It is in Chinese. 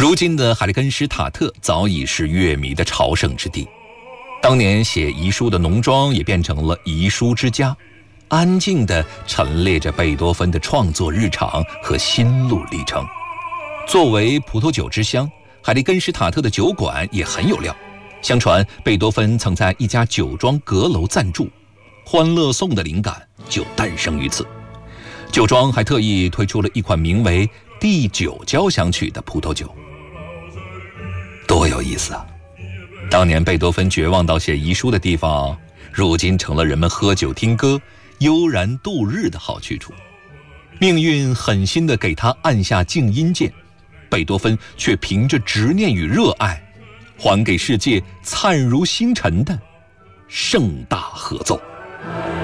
如今的海利根施塔特早已是乐迷的朝圣之地，当年写遗书的农庄也变成了遗书之家，安静地陈列着贝多芬的创作日常和心路历程。作为葡萄酒之乡，海利根施塔特的酒馆也很有料。相传贝多芬曾在一家酒庄阁楼暂住，《欢乐颂》的灵感就诞生于此。酒庄还特意推出了一款名为《第9交响曲》的葡萄酒，多有意思啊！当年贝多芬绝望到写遗书的地方，如今成了人们喝酒听歌、悠然度日的好去处。命运狠心地给他按下静音键，贝多芬却凭着执念与热爱，还给世界灿如星辰的盛大合奏。